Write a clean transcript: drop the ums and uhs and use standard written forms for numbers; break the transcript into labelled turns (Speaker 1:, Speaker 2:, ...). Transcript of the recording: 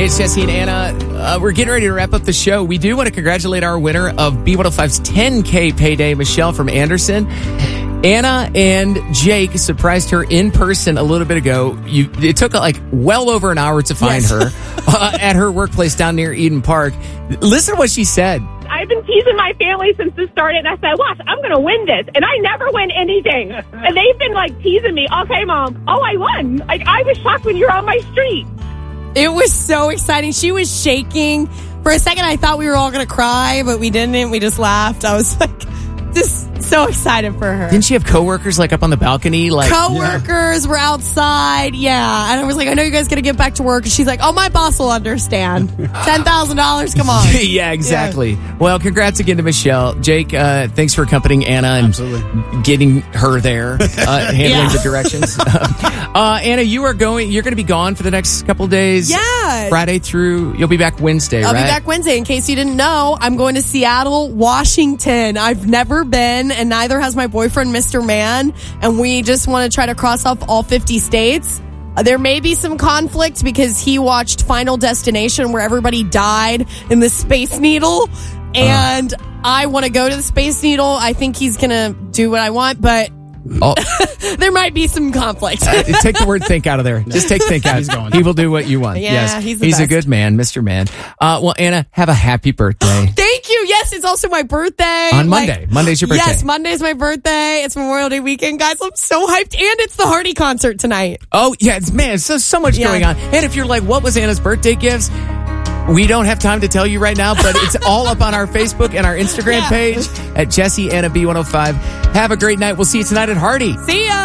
Speaker 1: It's Jesse and Anna. We're getting ready to wrap up the show. We do want to congratulate our winner of B105's 10K payday, Michelle from Anderson. Anna and Jake surprised her in person a little bit ago. It took well over an hour to find her at her workplace down near Eden Park. Listen to what she said.
Speaker 2: I've been teasing my family since this started, and I said, watch, I'm going to win this. And I never win anything. And they've been, teasing me. Okay, Mom. Oh, I won. I was shocked when you were on my street.
Speaker 3: It was so exciting. She was shaking. For a second, I thought we were all going to cry, but we didn't. We just laughed. I was just so excited for her.
Speaker 1: Didn't she have coworkers up on the balcony?
Speaker 3: Coworkers were outside. Yeah. And I was like, I know you guys got to get back to work. And she's like, oh, my boss will understand. $10,000. Come on.
Speaker 1: Yeah, exactly. Yeah. Well, congrats again to Michelle. Jake, thanks for accompanying Anna and getting her there, handling the directions. Anna, you're going to be gone for the next couple of days.
Speaker 3: Yeah.
Speaker 1: Friday through, you'll be back Wednesday,
Speaker 3: I'll
Speaker 1: right?
Speaker 3: be back Wednesday. In case you didn't know, I'm going to Seattle, Washington. I've never been, and neither has my boyfriend, Mr. Man, and we just want to try to cross off all 50 states. There may be some conflict because he watched Final Destination where everybody died in the Space Needle, and I want to go to the Space Needle. I think he's going to do what I want, but there might be some conflict.
Speaker 1: Take the word think out of there. Just take think out. He's going. He will do what you want.
Speaker 3: Yeah,
Speaker 1: yes.
Speaker 3: He's
Speaker 1: a good man, Mr. Man. Well, Anna, have a happy birthday.
Speaker 3: Thank you. Yes, it's also my birthday.
Speaker 1: On Monday. Monday's your birthday.
Speaker 3: Yes, Monday's my birthday. It's Memorial Day weekend, guys. I'm so hyped. And it's the Hardy concert tonight.
Speaker 1: Oh, yeah. It's so much going on. And if you're like, what was Anna's birthday gifts? We don't have time to tell you right now, but it's all up on our Facebook and our Instagram page at Jesse Anna B105. Have a great night. We'll see you tonight at Hardy.
Speaker 3: See ya.